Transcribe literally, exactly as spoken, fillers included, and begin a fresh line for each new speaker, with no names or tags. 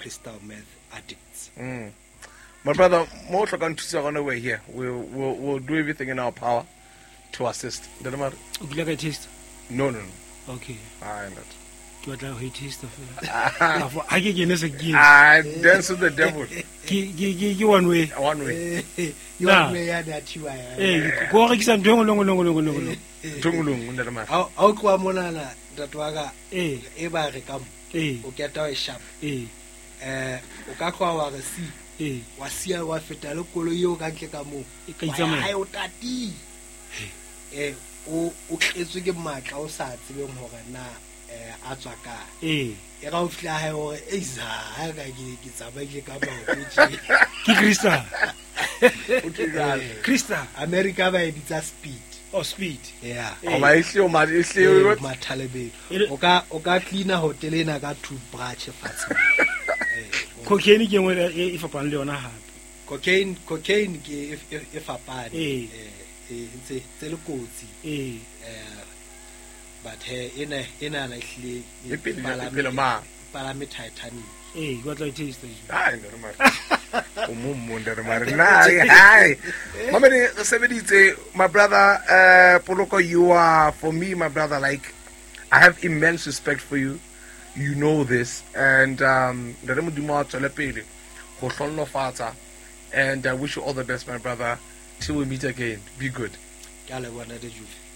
crystal meth addicts.
Mm. My brother, more going to on the way here. We'll, we'll we'll do everything in our power to assist. Doesn't matter.
Would you like a taste?
No, no, no.
Okay.
I not.
You would like a taste of it? I get you again.
I dance with the devil.
You one way.
One way.
You one way. That you are. Hey, go on. Some long, long, long, long, long.
Tungulung. Doesn't matter.
How how come monana that waga? Eh, eba rekam. Eh, uketa we sharp. Eh, eh, ukakwa waga si. Eh, wasia wa feta lo kolo yo ka ke ka mo. Ka itsama. Hai o tati. Eh, o o tletswe ke matla o sa tsebeng hore na eh a tswa ka. Eh, e ga o fla ha hore eiza ha ka ke ke tsaba ke ka ba o tshi. Ke Krista. Krista, America ba e bitsa speed. Oh, speed. Yeah.
Oh, my issue, my issue.
My talebe. Oka oka cleaner hotel ena ka toothbrush fatshe. Cocaine ke ngwe e fapane le yona hape. Cocaine cocaine ke e fapane. Eh eh ntse tse le kotsi. Eh eh but he ena ena na hlile
e pele ma
para me Titanic. Eh go tla taste.
Ai no ma. Umumunda mara na hi. Mama ni sebeditse my brother uh Poloko, you are for me my brother, like I have immense respect for you. You know this, and um, and I wish you all the best, my brother. Till we meet again, be good.